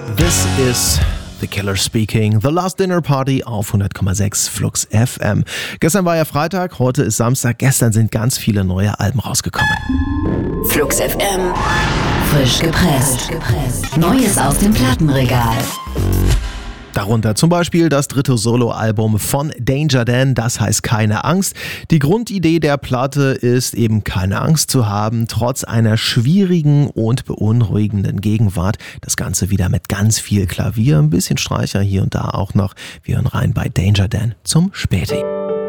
This is The Killer speaking. The Last Dinner Party auf 100,6 Flux FM. Gestern war ja Freitag, heute ist Samstag. Gestern sind ganz viele neue Alben rausgekommen. Flux FM. Frisch gepresst. Neues aus dem Plattenregal. Darunter zum Beispiel das dritte Soloalbum von Danger Dan, das heißt Keine Angst. Die Grundidee der Platte ist eben keine Angst zu haben, trotz einer schwierigen und beunruhigenden Gegenwart. Das Ganze wieder mit ganz viel Klavier, ein bisschen Streicher hier und da auch noch. Wir hören rein bei Danger Dan zum Späti.